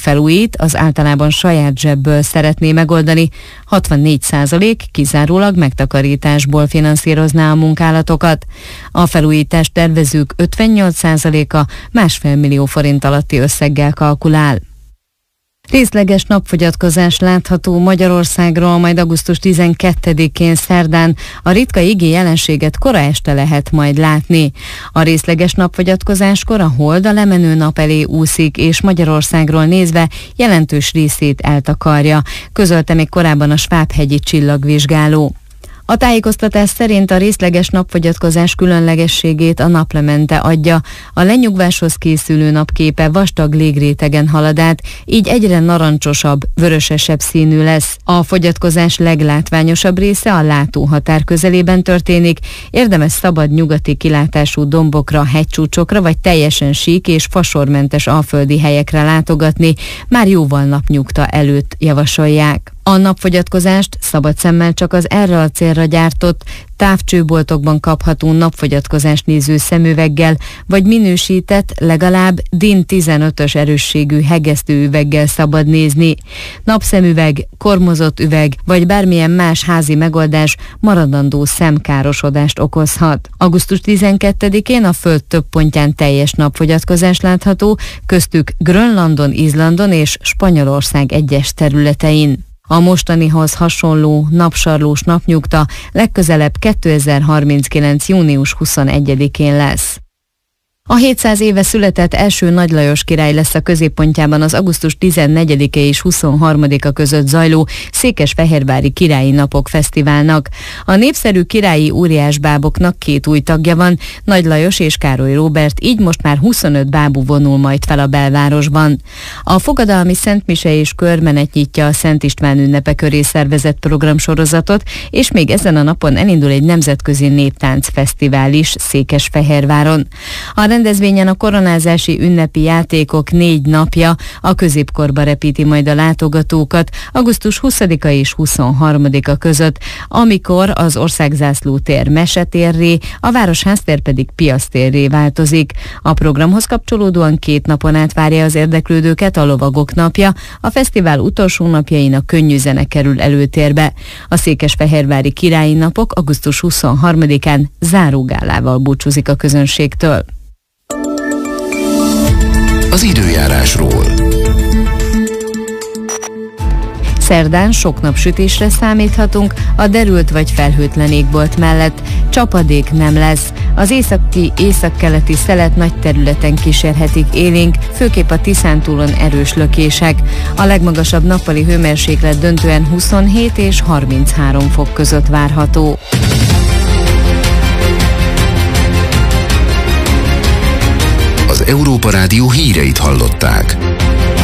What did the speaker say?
felújít, az általában saját zsebből szeretné megoldani, 64% kizárólag megtakarításból finanszírozná a munkálatokat. A felújítás tervezők 58%-a 1,5 millió forint alatti összeggel kalkulál. Részleges napfogyatkozás látható Magyarországról, majd augusztus 12-én szerdán. A ritka igi jelenséget kora este lehet majd látni. A részleges napfogyatkozáskor a hold a lemenő nap elé úszik, és Magyarországról nézve jelentős részét eltakarja, közölte még korábban a Svábhegyi csillagvizsgáló. A tájékoztatás szerint a részleges napfogyatkozás különlegességét a naplemente adja. A lenyugváshoz készülő napképe vastag légrétegen halad át, így egyre narancsosabb, vörösesebb színű lesz. A fogyatkozás leglátványosabb része a látóhatár közelében történik. Érdemes szabad nyugati kilátású dombokra, hegycsúcsokra vagy teljesen sík és fasormentes alföldi helyekre látogatni, már jóval napnyugta előtt javasolják. A napfogyatkozást szabad szemmel csak az erre a célra gyártott távcsőboltokban kapható napfogyatkozást néző szemüveggel, vagy minősített, legalább DIN 15-ös erősségű hegesztőüveggel szabad nézni. Napszemüveg, kormozott üveg, vagy bármilyen más házi megoldás maradandó szemkárosodást okozhat. Augusztus 12-én a Föld több pontján teljes napfogyatkozás látható, köztük Grönlandon, Izlandon és Spanyolország egyes területein. A mostanihoz hasonló napsarlós napnyugta legközelebb 2039. június 21-én lesz. A 700 éve született első Nagy Lajos király lesz a középpontjában az augusztus 14-e és 23-a között zajló Székesfehérvári Királyi Napok Fesztiválnak. A népszerű királyi óriásbáboknak 2 új tagja van, Nagy Lajos és Károly Róbert, így most már 25 bábú vonul majd fel a belvárosban. A fogadalmi szentmise és körmenet nyitja a Szent István ünnepe köré szervezett programsorozatot, és még ezen a napon elindul egy nemzetközi néptáncfesztivál is Székesfehérváron. A rendezvényen a koronázási ünnepi játékok 4 napja a középkorba repíti majd a látogatókat augusztus 20-a és 23-a között, amikor az Országzászló tér mesetérré, a Városháztér pedig piactérré változik. A programhoz kapcsolódóan 2 napon át várja az érdeklődőket a Lovagok napja, a fesztivál utolsó napjain a könnyű zene kerül előtérbe. A Székesfehérvári Királyi Napok augusztus 23-án zárógálával búcsúzik a közönségtől. Az időjárásról. Szerdán sok napsütésre számíthatunk, a derült vagy felhőtlen égbolt mellett csapadék nem lesz. Az északi, északkeleti szelet nagy területen kísérhetik élénk, főképp a Tiszántúlon erős lökések. A legmagasabb nappali hőmérséklet döntően 27 és 33 fok között várható. Az Európa Rádió híreit hallották.